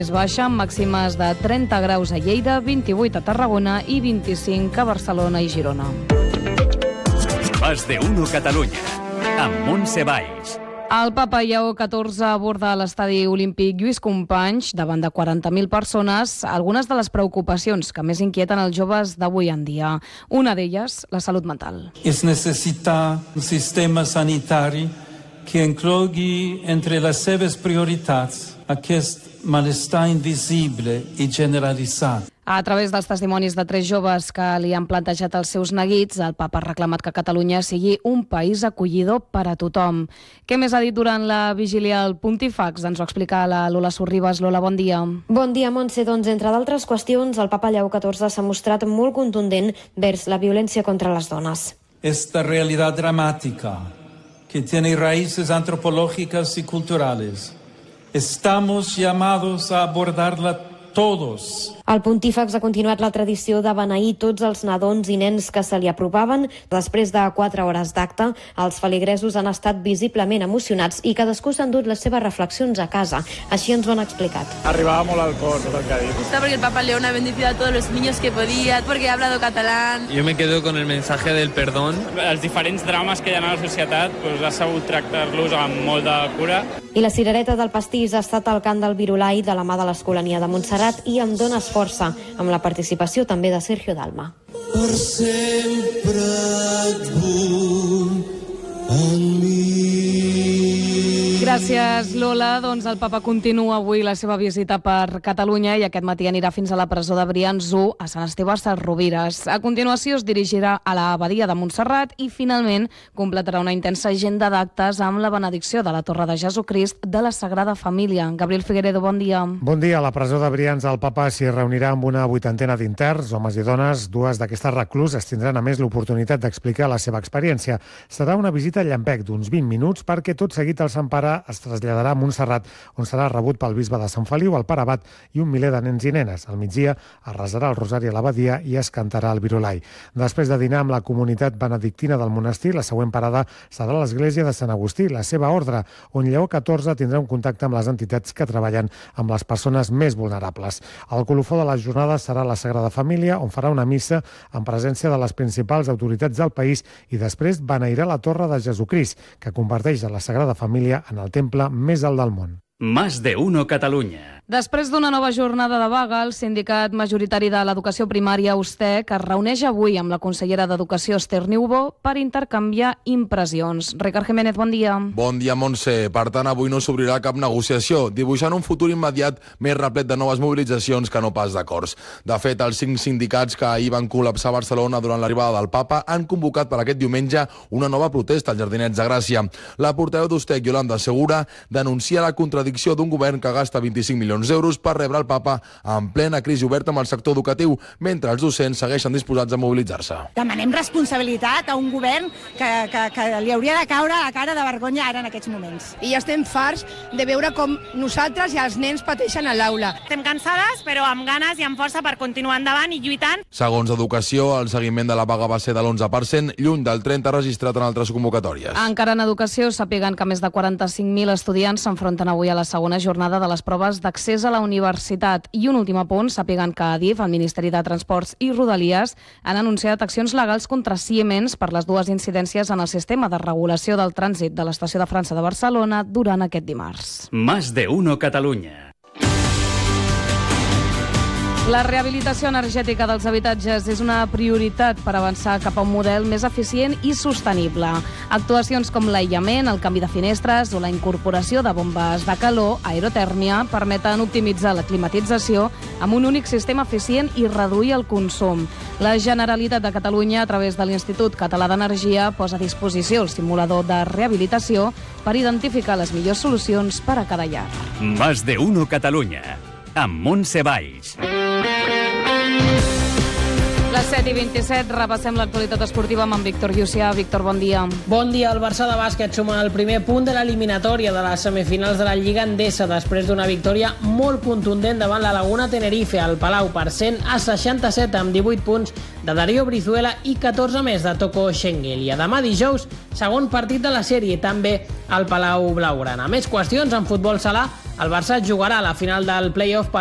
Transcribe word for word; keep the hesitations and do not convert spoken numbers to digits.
És baixa, amb màximes de trenta graus a Lleida, vint-i-vuit a Tarragona i vint-i-cinc a Barcelona i Girona. Más de uno Catalunya, amb Montse Valls. El papa Lleó catorze aborda a l'estadi olímpic Lluís Companys davant de quaranta mil persones algunes de les preocupacions que més inquieten els joves d'avui en dia. Una d'elles, la salut mental. Es necessitar un sistema sanitari que inclogui entre les seves prioritats aquest malestar invisible i generalitzat. A través dels testimonis de tres joves que li han plantejat els seus neguits, el papa ha reclamat que Catalunya sigui un país acollidor per a tothom. Què més ha dit durant la vigília al Pontífex? Ens ho explica la Lola Sorribas. Lola, bon dia. Bon dia, Montse. Doncs, entre d'altres qüestions, el papa Lleó catorze s'ha mostrat molt contundent vers la violència contra les dones. Esta realidad dramática que tiene raíces antropológicas y culturales. Estamos llamados a abordarla todos. El Pontífex ha continuat la tradició de beneir tots els nadons i nens que se li apropaven. Després de quatre hores d'acte, els feligresos han estat visiblement emocionats i cadascú s'ha endut les seves reflexions a casa. Així ens ho han explicat. Arribava molt al cor tot el que ha dit. Está porque el Papa León ha bendecido a todos los niños que podía, porque ha hablado catalán. Yo me quedo con el mensaje del perdón. Els diferents drames que hi ha a la societat doncs, ha sabut tractar-los amb molt de cura. I la cirereta del pastís ha estat el cant del Virolai de la mà de l'Escolania de Montserrat i amb Dones Força, amb la participació també de Sergio Dalma. Per sempre et vull en mi. Gràcies, Lola. Doncs el papa continua avui la seva visita per Catalunya i aquest matí anirà fins a la presó de Brians a Sant Esteve Sesrovires. A continuació es dirigirà a l'abadia de Montserrat i finalment completarà una intensa agenda d'actes amb la benedicció de la Torre de Jesucrist de la Sagrada Família. Gabriel Figueredo, bon dia. Bon dia. A la presó de Brians el papa s'hi reunirà amb una vuitantena d'interns, homes i dones. Dues d'aquestes recluses tindran a més l'oportunitat d'explicar la seva experiència. Serà una visita llampec d'uns vint minuts perquè tot seguit el Sant Pare es traslladarà a Montserrat, on serà rebut pel bisbe de Sant Feliu, el pare abat i un miler de nens i nenes. Al migdia es resarà el rosari a l'abadia i es cantarà el Virolai. Després de dinar amb la comunitat benedictina del monestir, la següent parada serà l'església de Sant Agustí, la seva ordre, on Lleó catorze tindrà un contacte amb les entitats que treballen amb les persones més vulnerables. El colofó de la jornada serà la Sagrada Família, on farà una missa en presència de les principals autoritats del país i després beneirà la Torre de Jesucrist, que converteix a la Sagrada Família en el temple més alt del món. Más de uno Catalunya. Després d'una nova jornada de vaga, el sindicat majoritari de l'educació primària USTEC es reuneix avui amb la consellera d'Educació Esther Niubó per intercanviar impressions. Ricard Jiménez, bon dia. Bon dia, Montse. Per tant, avui no s'obrirà cap negociació, dibuixant un futur immediat més replet de noves mobilitzacions que no pas d'acords. De fet, els cinc sindicats que ahir van col·lapsar a Barcelona durant l'arribada del papa han convocat per aquest diumenge una nova protesta als Jardinets de Gràcia. La portaveu d'USTEC, Yolanda Segura, denuncia la contradicció d'un govern que gasta vint-i-cinc milions d'euros per rebre el papa en plena crisi oberta amb el sector educatiu, mentre els docents segueixen disposats a mobilitzar-se. Demanem responsabilitat a un govern que, que, que li hauria de caure la cara de vergonya ara en aquests moments. I estem farts de veure com nosaltres i els nens pateixen a l'aula. Estem cansades, però amb ganes i amb força per continuar endavant i lluitant. Segons Educació, el seguiment de la vaga va ser de l'onze per cent, lluny del trenta per cent registrat en altres convocatòries. Encara en Educació, sàpiguen que més de quaranta-cinc mil estudiants s'enfronten avui a la segona jornada de les proves d'accés a la universitat. I un últim apunt, sàpiguen que Adif, el Ministeri de Transports i Rodalies, han anunciat accions legals contra Siemens per les dues incidències en el sistema de regulació del trànsit de l'Estació de França de Barcelona durant aquest dimarts. Más de uno Catalunya. La rehabilitació energètica dels habitatges és una prioritat per avançar cap a un model més eficient i sostenible. Actuacions com l'aïllament, el canvi de finestres o la incorporació de bombes de calor, aerotèrmia, permeten optimitzar la climatització amb un únic sistema eficient i reduir el consum. La Generalitat de Catalunya, a través de l'Institut Català d'Energia, posa a disposició el simulador de rehabilitació per identificar les millors solucions per a cada llar. Más de uno Catalunya, amb Montse Valls. La Les set i vint-i-set repassem l'actualitat esportiva amb en Víctor Llucià. Víctor, bon dia. Bon dia. El Barça de bàsquet suma el primer punt de l'eliminatòria de les semifinals de la Lliga Endesa després d'una victòria molt contundent davant la Laguna Tenerife al Palau per cent a seixanta-set amb divuit punts de Darío Brizuela i catorze més de Toko Schengen. I a demà dijous, segon partit de la sèrie, també al Palau Blaugrana. Més qüestions en futbol sala. El Barça jugarà a la final del play-off